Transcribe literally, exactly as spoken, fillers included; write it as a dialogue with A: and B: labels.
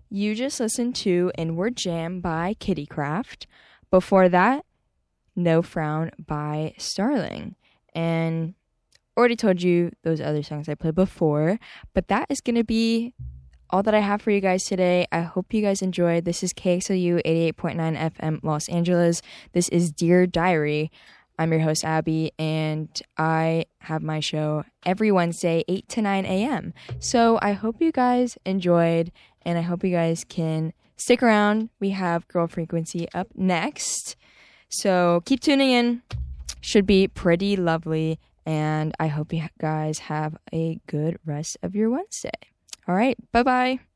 A: you just listened to Inward Jam by Kittycraft. Before that, No Frown by Starling. And already told you those other songs I played before, but that is going to be all that I have for you guys today. I hope you guys enjoyed. This is K X L U eighty-eight point nine F M Los Angeles. This is Dear Diary. I'm your host, Abby, and I have my show every Wednesday, eight to nine a.m. So I hope you guys enjoyed, and I hope you guys can stick around. We have Girl Frequency up next. So keep tuning in. Should be pretty lovely, and I hope you guys have a good rest of your Wednesday. All right, bye-bye.